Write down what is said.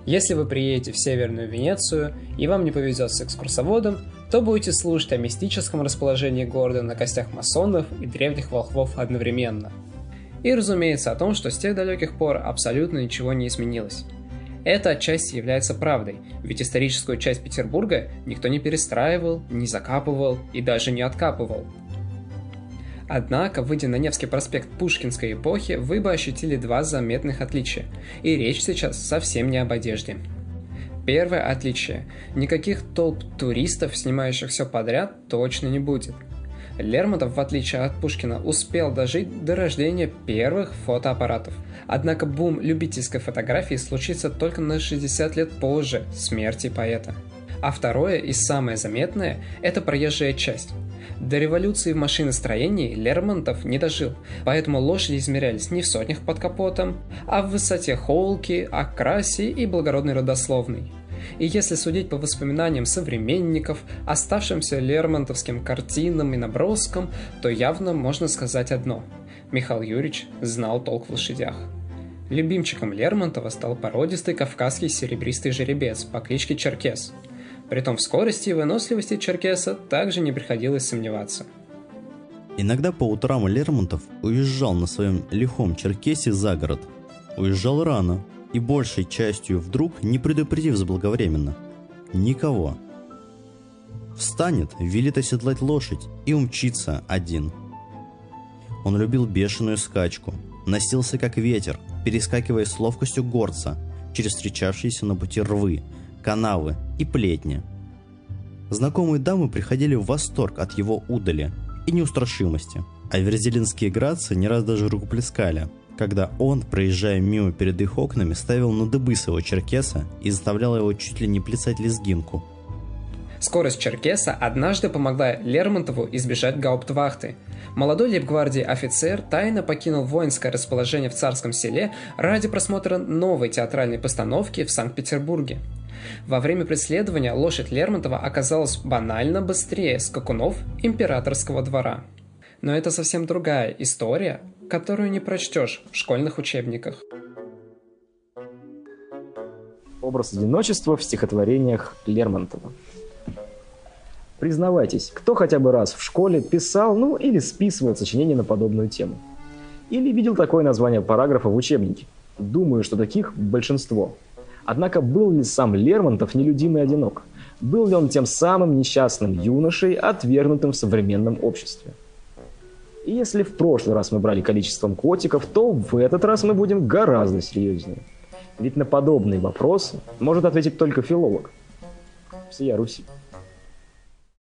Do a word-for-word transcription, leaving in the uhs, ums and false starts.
Если вы приедете в Северную Венецию и вам не повезет с экскурсоводом, то будете слушать о мистическом расположении города на костях масонов и древних волхвов одновременно. И, разумеется, о том, что с тех далеких пор абсолютно ничего не изменилось. Это отчасти является правдой, ведь историческую часть Петербурга никто не перестраивал, не закапывал и даже не откапывал. Однако, выйдя на Невский проспект Пушкинской эпохи, вы бы ощутили два заметных отличия, и речь сейчас совсем не об одежде. Первое отличие – никаких толп туристов, снимающих все подряд, точно не будет. Лермонтов, в отличие от Пушкина, успел дожить до рождения первых фотоаппаратов. Однако бум любительской фотографии случится только на шестьдесят лет позже смерти поэта. А второе и самое заметное – это проезжая часть. До революции в машиностроении Лермонтов не дожил, поэтому лошади измерялись не в сотнях под капотом, а в высоте холки, окрасе и благородной родословной. И если судить по воспоминаниям современников, оставшимся лермонтовским картинам и наброскам, то явно можно сказать одно – Михаил Юрьевич знал толк в лошадях. Любимчиком Лермонтова стал породистый кавказский серебристый жеребец по кличке Черкес. Притом в скорости и выносливости Черкеса также не приходилось сомневаться. Иногда по утрам Лермонтов уезжал на своем лихом Черкесе за город. Уезжал рано и большей частью вдруг не предупредив заблаговременно. Никого. Встанет, велит оседлать лошадь и умчится один. Он любил бешеную скачку, носился как ветер, перескакивая с ловкостью горца через встречавшиеся на пути рвы, канавы и плетни. Знакомые дамы приходили в восторг от его удали и неустрашимости, а верзелинские грации не раз даже рукоплескали, когда он, проезжая мимо перед их окнами, ставил на дыбы своего черкеса и заставлял его чуть ли не плясать лезгинку. Скорость Черкеса однажды помогла Лермонтову избежать гауптвахты. Молодой лейбгвардии офицер тайно покинул воинское расположение в Царском Селе ради просмотра новой театральной постановки в Санкт-Петербурге. Во время преследования лошадь Лермонтова оказалась банально быстрее скакунов императорского двора. Но это совсем другая история, которую не прочтешь в школьных учебниках. Образ одиночества в стихотворениях Лермонтова. Признавайтесь, кто хотя бы раз в школе писал, ну или списывал сочинение на подобную тему? Или видел такое название параграфа в учебнике? Думаю, что таких большинство. Однако был ли сам Лермонтов нелюдим и одинок? Был ли он тем самым несчастным юношей, отвергнутым в современном обществе? И если в прошлый раз мы брали количеством котиков, то в этот раз мы будем гораздо серьезнее. Ведь на подобные вопросы может ответить только филолог всея Руси.